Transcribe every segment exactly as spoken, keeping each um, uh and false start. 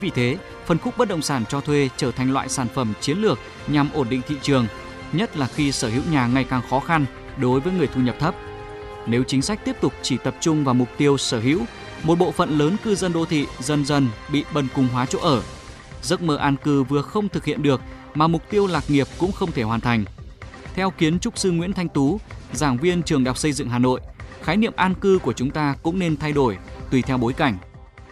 Vì thế, phân khúc bất động sản cho thuê trở thành loại sản phẩm chiến lược nhằm ổn định thị trường, nhất là khi sở hữu nhà ngày càng khó khăn đối với người thu nhập thấp. Nếu chính sách tiếp tục chỉ tập trung vào mục tiêu sở hữu, một bộ phận lớn cư dân đô thị dần dần bị bần cùng hóa chỗ ở. Giấc mơ an cư vừa không thực hiện được mà mục tiêu lạc nghiệp cũng không thể hoàn thành. Theo kiến trúc sư Nguyễn Thanh Tú, giảng viên Trường Đại học Xây dựng Hà Nội, khái niệm an cư của chúng ta cũng nên thay đổi tùy theo bối cảnh.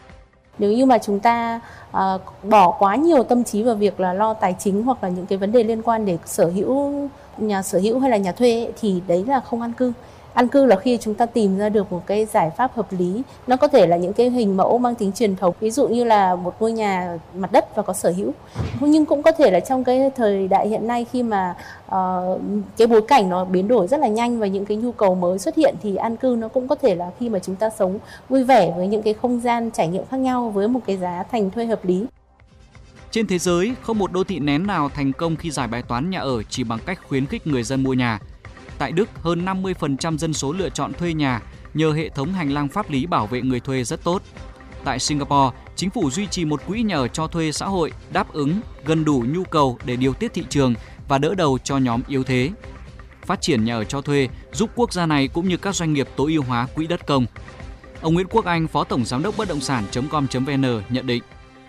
Nếu như mà chúng ta uh, bỏ quá nhiều tâm trí vào việc là lo tài chính hoặc là những cái vấn đề liên quan để sở hữu nhà sở hữu hay là nhà thuê ấy, thì đấy là không an cư. An cư là khi chúng ta tìm ra được một cái giải pháp hợp lý. Nó có thể là những cái hình mẫu mang tính truyền thống, ví dụ như là một ngôi nhà mặt đất và có sở hữu. Nhưng cũng có thể là trong cái thời đại hiện nay khi mà uh, cái bối cảnh nó biến đổi rất là nhanh và những cái nhu cầu mới xuất hiện, thì an cư nó cũng có thể là khi mà chúng ta sống vui vẻ với những cái không gian trải nghiệm khác nhau với một cái giá thành thuê hợp lý. Trên thế giới, không một đô thị nén nào thành công khi giải bài toán nhà ở chỉ bằng cách khuyến khích người dân mua nhà. Tại Đức, hơn năm mươi phần trăm dân số lựa chọn thuê nhà nhờ hệ thống hành lang pháp lý bảo vệ người thuê rất tốt. Tại Singapore, chính phủ duy trì một quỹ nhà ở cho thuê xã hội đáp ứng gần đủ nhu cầu để điều tiết thị trường và đỡ đầu cho nhóm yếu thế. Phát triển nhà ở cho thuê giúp quốc gia này cũng như các doanh nghiệp tối ưu hóa quỹ đất công. Ông Nguyễn Quốc Anh, Phó Tổng Giám đốc bất động sản chấm com chấm vn nhận định.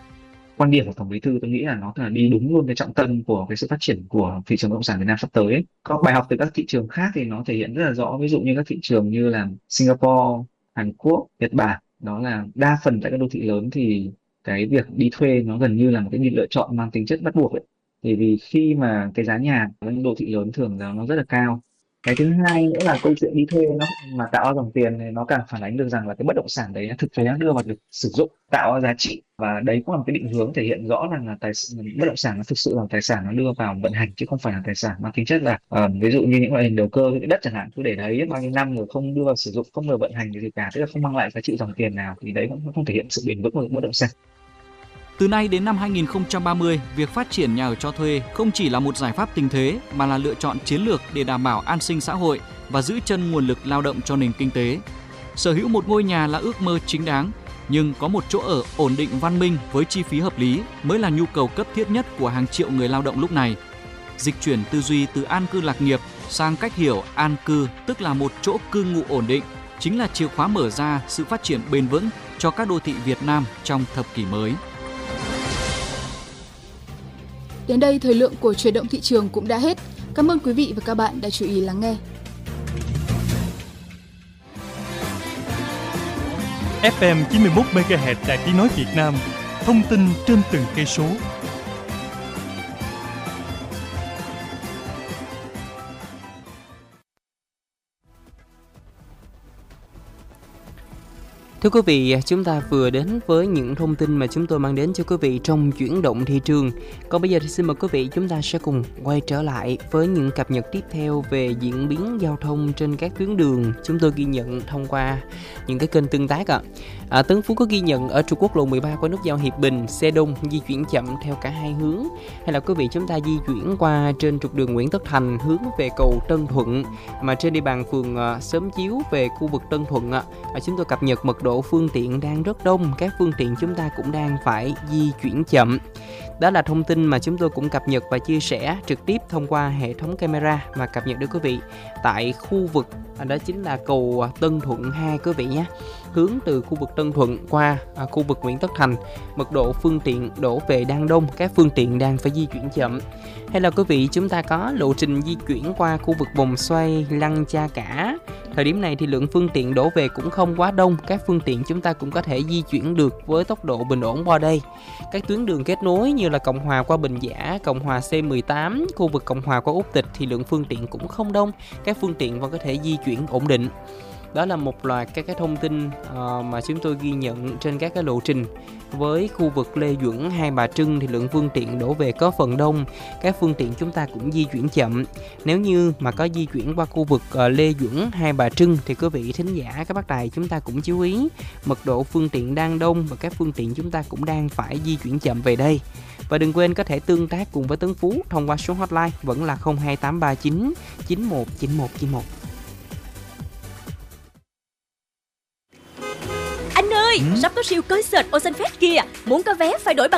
Quan điểm của Tổng Bí thư tôi nghĩ là nó là đi đúng luôn cái trọng tâm của cái sự phát triển của thị trường bất động sản Việt Nam sắp tới ấy. Có bài học từ các thị trường khác thì nó thể hiện rất là rõ, ví dụ như các thị trường như là Singapore, Hàn Quốc, Nhật Bản, đó là đa phần tại các đô thị lớn thì cái việc đi thuê nó gần như là một cái lựa chọn mang tính chất bắt buộc ấy. Thì vì khi mà cái giá nhà ở những đô thị lớn thường là nó rất là cao. Cái thứ hai nữa là câu chuyện đi thuê nó mà tạo ra dòng tiền này, nó càng phản ánh được rằng là cái bất động sản đấy thực tế đưa vào được sử dụng, tạo ra giá trị, và đấy cũng là một cái định hướng thể hiện rõ rằng là tài bất động sản nó thực sự là tài sản nó đưa vào vận hành chứ không phải là tài sản mang tính chất là uh, ví dụ như những loại hình đầu cơ cái đất chẳng hạn, cứ để đấy bao nhiêu năm rồi không đưa vào sử dụng, không được vận hành gì cả, tức là không mang lại giá trị dòng tiền nào, thì đấy cũng không thể hiện sự bền vững của bất động sản. Từ nay đến năm hai nghìn không trăm ba mươi, việc phát triển nhà ở cho thuê không chỉ là một giải pháp tình thế mà là lựa chọn chiến lược để đảm bảo an sinh xã hội và giữ chân nguồn lực lao động cho nền kinh tế. Sở hữu một ngôi nhà là ước mơ chính đáng, nhưng có một chỗ ở ổn định văn minh với chi phí hợp lý mới là nhu cầu cấp thiết nhất của hàng triệu người lao động lúc này. Dịch chuyển tư duy từ an cư lạc nghiệp sang cách hiểu an cư, tức là một chỗ cư ngụ ổn định, chính là chìa khóa mở ra sự phát triển bền vững cho các đô thị Việt Nam trong thập kỷ mới. Đến đây, thời lượng của Chuyển động thị trường cũng đã hết. Cảm ơn quý vị và các bạn đã chú ý lắng nghe. ép em chín mươi mốt mê ga héc Đài Tiếng nói Việt Nam, thông tin trên từng cây số. Thưa quý vị, chúng ta vừa đến với những thông tin mà chúng tôi mang đến cho quý vị trong chuyển động thị trường. Còn bây giờ thì xin mời quý vị chúng ta sẽ cùng quay trở lại với những cập nhật tiếp theo về diễn biến giao thông trên các tuyến đường. Chúng tôi ghi nhận thông qua những cái kênh tương tác ạ. À, Tấn Phú có ghi nhận ở trục quốc lộ mười ba qua nút giao Hiệp Bình, xe đông di chuyển chậm theo cả hai hướng. Hay là quý vị chúng ta di chuyển qua trên trục đường Nguyễn Tất Thành hướng về cầu Tân Thuận, mà trên địa bàn phường uh, Xóm Chiếu về khu vực Tân Thuận ạ, à, chúng tôi cập nhật mật độ phương tiện đang rất đông, các phương tiện chúng ta cũng đang phải di chuyển chậm. Đó là thông tin mà chúng tôi cũng cập nhật và chia sẻ trực tiếp thông qua hệ thống camera mà cập nhật đến quý vị tại khu vực, đó chính là cầu Tân Thuận hai quý vị nhé. Hướng từ khu vực Tân Thuận qua à, khu vực Nguyễn Tất Thành, mật độ phương tiện đổ về đang đông, các phương tiện đang phải di chuyển chậm. Hay là quý vị chúng ta có lộ trình di chuyển qua khu vực vòng xoay Lăng Cha Cả. Thời điểm này thì lượng phương tiện đổ về cũng không quá đông, các phương tiện chúng ta cũng có thể di chuyển được với tốc độ bình ổn qua đây. Các tuyến đường kết nối như là Cộng Hòa qua Bình Giả, Cộng Hòa C mười tám, khu vực Cộng Hòa qua Úc Tịch thì lượng phương tiện cũng không đông, các phương tiện vẫn có thể di chuyển ổn định. Đó là một loạt các cái thông tin uh, mà chúng tôi ghi nhận trên các cái lộ trình. Với khu vực Lê Duẩn, Hai Bà Trưng thì lượng phương tiện đổ về có phần đông, các phương tiện chúng ta cũng di chuyển chậm. Nếu như mà có di chuyển qua khu vực uh, Lê Duẩn, Hai Bà Trưng thì quý vị thính giả, các bác đài chúng ta cũng chú ý mật độ phương tiện đang đông và các phương tiện chúng ta cũng đang phải di chuyển chậm về đây. Và đừng quên có thể tương tác cùng với Tấn Phú thông qua số hotline vẫn là không hai tám ba chín chín một chín một chín một. Anh ơi, ừ? Sắp có siêu concert Ocean Fest kìa, muốn có vé phải đổi bằng